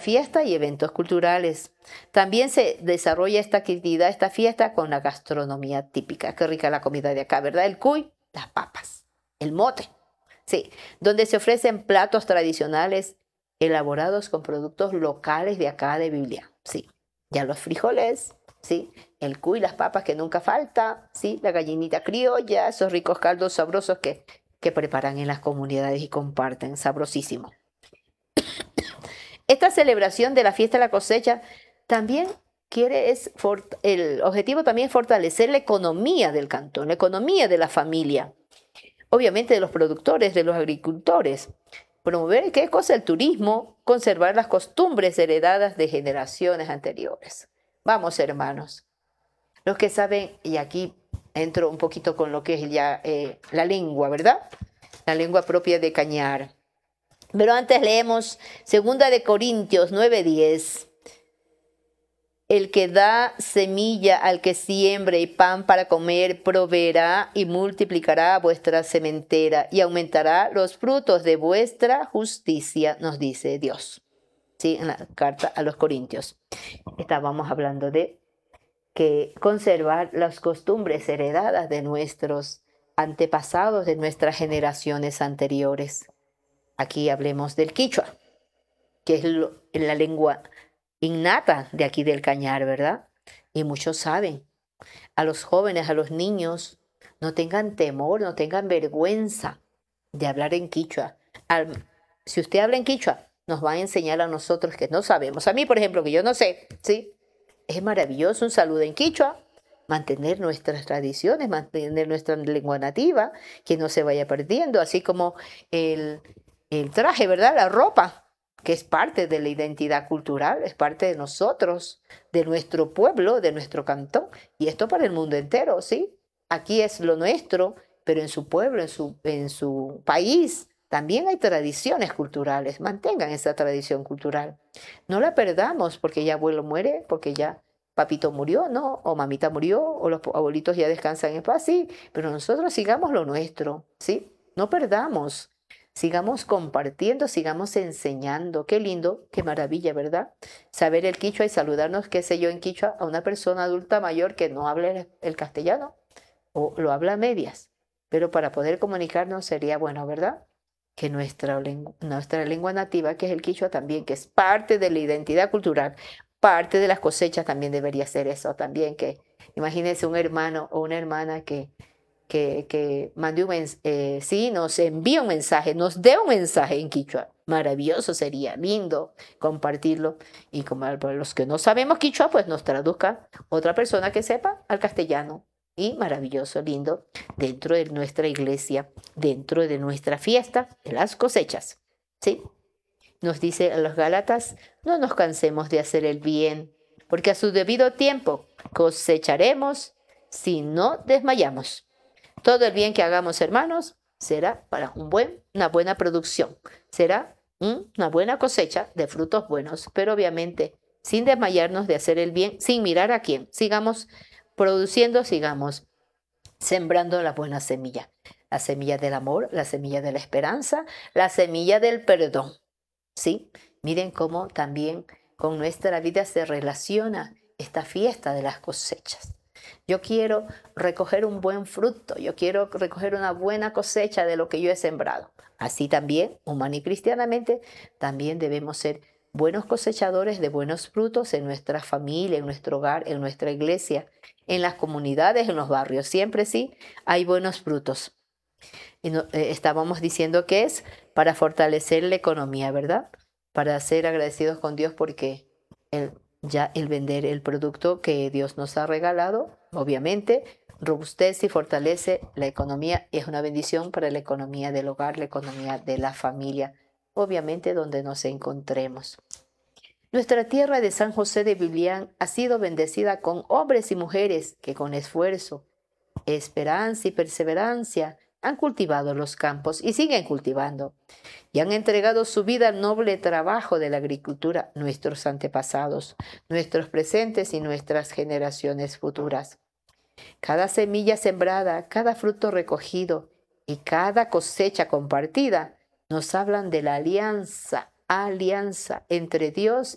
fiesta y eventos culturales. También se desarrolla esta actividad, esta fiesta, con la gastronomía típica. Qué rica la comida de acá, ¿verdad? El cuy, las papas, el mote. Sí, donde se ofrecen platos tradicionales elaborados con productos locales de acá de Biblia. Sí, ya los frijoles, sí, el cuy, las papas que nunca falta, sí, la gallinita criolla, esos ricos caldos sabrosos que preparan en las comunidades y comparten, sabrosísimo. Esta celebración de la fiesta de la cosecha también el objetivo también es fortalecer la economía del cantón, la economía de la familia, obviamente de los productores, de los agricultores. Promover, ¿qué cosa? El turismo, conservar las costumbres heredadas de generaciones anteriores. Vamos, hermanos. Los que saben, y aquí entro un poquito con lo que es ya la lengua, ¿verdad? La lengua propia de Cañar. Pero antes leemos 2 Corintios 9:10. El que da semilla al que siembre y pan para comer, proveerá y multiplicará vuestra sementera y aumentará los frutos de vuestra justicia, nos dice Dios. Sí, en la carta a los Corintios. Estábamos hablando de que conservar las costumbres heredadas de nuestros antepasados, de nuestras generaciones anteriores. Aquí hablemos del quichua, que es la lengua innata de aquí del Cañar, ¿verdad? Y muchos saben. A los jóvenes, a los niños, no tengan temor, no tengan vergüenza de hablar en quichua. Si usted habla en quichua, nos va a enseñar a nosotros que no sabemos. A mí, por ejemplo, que yo no sé, ¿sí? Es maravilloso un saludo en quichua, mantener nuestras tradiciones, mantener nuestra lengua nativa, que no se vaya perdiendo, así como el traje, ¿verdad? La ropa, que es parte de la identidad cultural, es parte de nosotros, de nuestro pueblo, de nuestro cantón, y esto para el mundo entero, ¿sí? Aquí es lo nuestro, pero en su pueblo, en su país, también hay tradiciones culturales. Mantengan esa tradición cultural. No la perdamos porque ya abuelo muere, porque ya papito murió, ¿no? O mamita murió, o los abuelitos ya descansan en paz, sí, pero nosotros sigamos lo nuestro, ¿sí? No perdamos. Sigamos compartiendo, sigamos enseñando. Qué lindo, qué maravilla, ¿verdad? Saber el quichua y saludarnos, qué sé yo, en quichua a una persona adulta mayor que no hable el castellano o lo habla a medias. Pero para poder comunicarnos sería bueno, ¿verdad? Que nuestra lengua nativa, que es el quichua también, que es parte de la identidad cultural, parte de las cosechas, también debería ser eso también. Que imagínense un hermano o una hermana que mande sí, nos envía un mensaje, nos dé un mensaje en quichua. Maravilloso sería, lindo compartirlo. Y como para los que no sabemos quichua, pues nos traduzca otra persona que sepa al castellano. Y maravilloso, lindo, dentro de nuestra iglesia, dentro de nuestra fiesta de las cosechas. ¿Sí? Nos dice a los Gálatas, no nos cansemos de hacer el bien, porque a su debido tiempo cosecharemos si no desmayamos. Todo el bien que hagamos, hermanos, será para una buena producción. Será una buena cosecha de frutos buenos, pero obviamente sin desmayarnos de hacer el bien, sin mirar a quién. Sigamos produciendo, sigamos sembrando la buena semilla. La semilla del amor, la semilla de la esperanza, la semilla del perdón. ¿Sí? Miren cómo también con nuestra vida se relaciona esta fiesta de las cosechas. Yo quiero recoger un buen fruto, yo quiero recoger una buena cosecha de lo que yo he sembrado. Así también, humana y cristianamente, también debemos ser buenos cosechadores de buenos frutos en nuestra familia, en nuestro hogar, en nuestra iglesia, en las comunidades, en los barrios. Siempre sí hay buenos frutos. Y estábamos diciendo que es para fortalecer la economía, ¿verdad? Para ser agradecidos con Dios porque el vender el producto que Dios nos ha regalado, obviamente, robustece y fortalece la economía y es una bendición para la economía del hogar, la economía de la familia, obviamente donde nos encontremos. Nuestra tierra de San José de Biblián ha sido bendecida con hombres y mujeres que con esfuerzo, esperanza y perseverancia han cultivado los campos y siguen cultivando y han entregado su vida al noble trabajo de la agricultura, nuestros antepasados, nuestros presentes y nuestras generaciones futuras. Cada semilla sembrada, cada fruto recogido y cada cosecha compartida nos hablan de la alianza entre Dios